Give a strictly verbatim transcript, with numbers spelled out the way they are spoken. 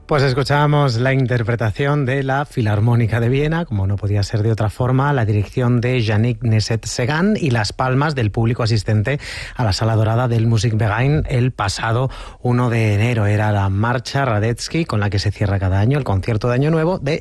Pues escuchábamos la interpretación de la Filarmónica de Viena, como no podía ser de otra forma, la dirección de Yannick Nézet-Séguin y las palmas del público asistente a la Sala Dorada del Musikverein el pasado uno de enero. Era la Marcha Radetzky, con la que se cierra cada año el concierto de Año Nuevo de